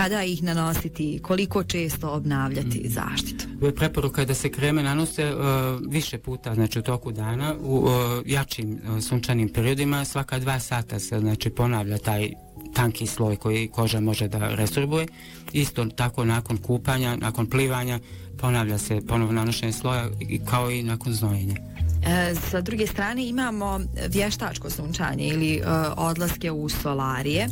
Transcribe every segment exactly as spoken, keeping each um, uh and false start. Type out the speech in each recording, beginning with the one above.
kada ih nanositi, koliko često obnavljati zaštitu? Preporuka je da se kreme nanose uh, više puta, znači u toku dana, u uh, jačim uh, sunčanim periodima, svaka dva sata se znači ponavlja taj tanki sloj koji koža može da resorbuje. Isto tako nakon kupanja, nakon plivanja ponavlja se ponovno nanošenje sloja kao i nakon znojenja. E, sa druge strane imamo vještačko sunčanje ili e, odlaske u solarije.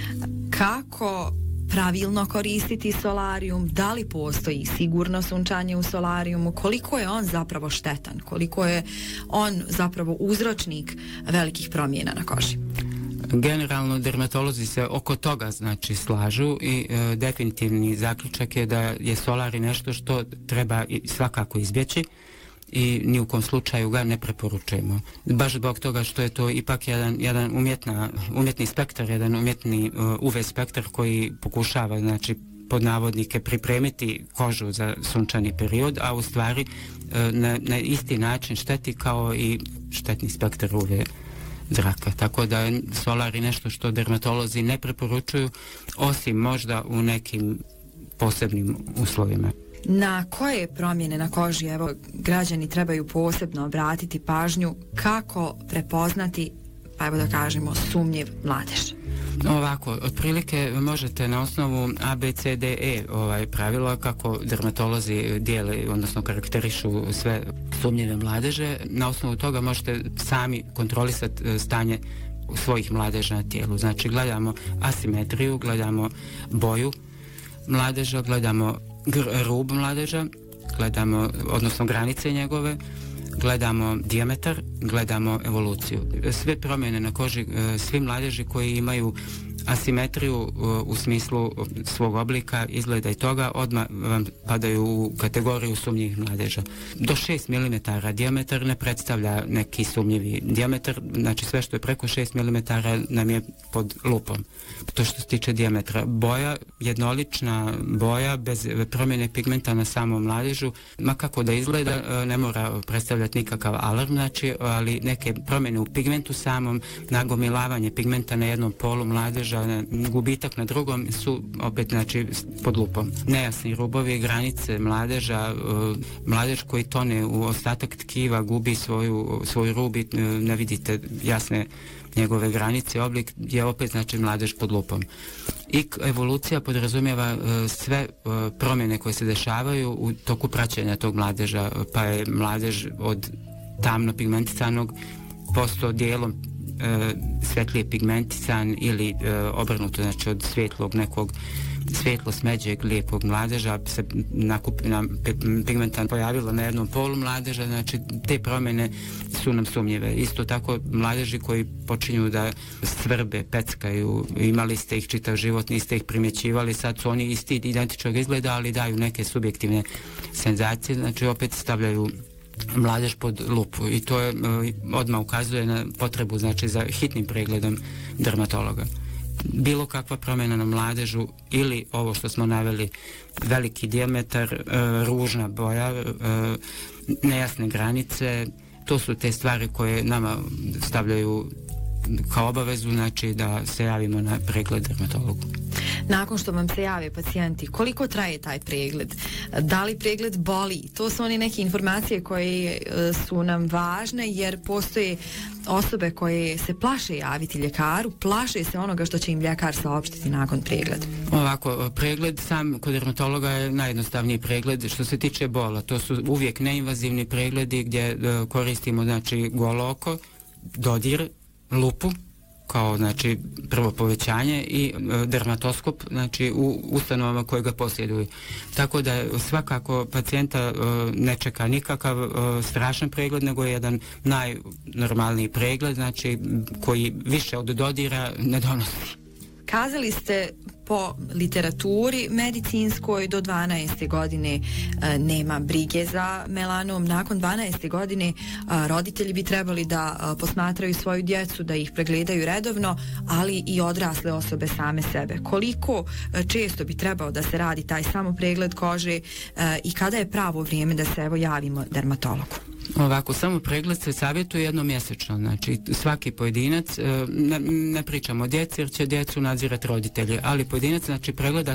Kako pravilno koristiti solarijum? Da li postoji sigurno sunčanje u solarijumu? Koliko je on zapravo štetan? Koliko je on zapravo uzročnik velikih promjena na koži? Generalno dermatolozi se oko toga znači slažu i e, definitivni zaključak je da je solari nešto što treba svakako izbjeći i ni u kom slučaju ga ne preporučujemo. Baš zbog toga što je to ipak jedan, jedan umjetna, umjetni spektar, jedan umjetni uh, U V spektar koji pokušava znači pod navodnike pripremiti kožu za sunčani period, a u stvari uh, na, na isti način šteti kao i štetni spektar U V zraka. Tako da je solari nešto što dermatolozi ne preporučuju, osim možda u nekim posebnim uslovima. Na koje promjene na koži, evo, građani trebaju posebno obratiti pažnju, kako prepoznati, pa evo da kažemo, sumnjiv mladež? Ovako, otprilike možete na osnovu A, B, C, D, E ovaj, pravila kako dermatolozi dijele, odnosno karakterišu sve sumnjive mladeže. Na osnovu toga možete sami kontrolisati stanje svojih mladeža na tijelu. Znači, gledamo asimetriju, gledamo boju mladeža, gledamo gr- rub mladeža, gledamo, odnosno granice njegove, gledamo dijametar, gledamo evoluciju. Sve promjene na koži, svi mladeži koji imaju asimetriju u smislu svog oblika, izgleda i toga, odmah vam padaju u kategoriju sumnjivih mladeža. Do šest milimetara dijametar ne predstavlja neki sumnjivi dijametar, znači sve što je preko šest milimetara nam je pod lupom. To što se tiče dijametra. Boja, jednolična boja bez promjene pigmenta na samom mladežu, ma kako da izgleda, ne mora predstavljati nikakav alarm, znači, ali neke promjene u pigmentu samom, nagomilavanje pigmenta na jednom polu mladeža, gubitak na drugom su opet znači pod lupom. Nejasni rubovi, granice mladeža, mladež koji tone u ostatak tkiva, gubi svoju, svoj rub i ne vidite jasne njegove granice, oblik je opet znači mladež pod lupom. I evolucija podrazumijeva sve promjene koje se dešavaju u toku praćenja tog mladeža, pa je mladež od tamno pigmentisanog postao dijelom e, svetlije pigmentisan ili e, obrnuto, znači od svjetlog nekog svjetlo smeđeg lijepog mladeža se nakupina pigmenta pojavila na jednom polu mladeža, znači te promjene su nam sumnjive. Isto tako mladeži koji počinju da svrbe, peckaju, imali ste ih čitav život, niste ih primjećivali, sad su oni isti identičnog izgleda, ali daju neke subjektivne senzacije, znači opet stavljaju mladež pod lupu i to je, odmah ukazuje na potrebu znači za hitnim pregledom dermatologa. Bilo kakva promjena na mladežu ili ovo što smo naveli, veliki dijametar, e, ružna boja, e, nejasne granice, to su te stvari koje nama stavljaju kao obavezu, znači da se javimo na pregled dermatologu. Nakon što vam se jave pacijenti, koliko traje taj pregled? Da li pregled boli? To su one neke informacije koje su nam važne, jer postoje osobe koje se plaše javiti ljekaru, plaše se onoga što će im ljekar saopštiti nakon pregleda. Ovako, pregled sam kod dermatologa je najjednostavniji pregled što se tiče bola. To su uvijek neinvazivni pregledi gdje koristimo znači golo oko, dodir, lupu kao znači prvo povećanje i e, dermatoskop znači u ustanovama koje ga posjeduju. Tako da svakako pacijenta e, ne čeka nikakav e, strašan pregled, nego je jedan najnormalniji pregled, znači koji više od dodira ne donosi. Kazali ste po literaturi medicinskoj do dvanaeste godine e, nema brige za melanom. Nakon dvanaeste godine a, roditelji bi trebali da a, posmatraju svoju djecu, da ih pregledaju redovno, ali i odrasle osobe same sebe. Koliko a, često bi trebao da se radi taj samo pregled kože a, i kada je pravo vrijeme da se evo javimo dermatologu? Ovako, samo pregled se savjetuje jednomjesečno, znači svaki pojedinac, ne, ne pričamo o djeci jer će djecu nadzirati roditelji, ali pojedinac znači pregleda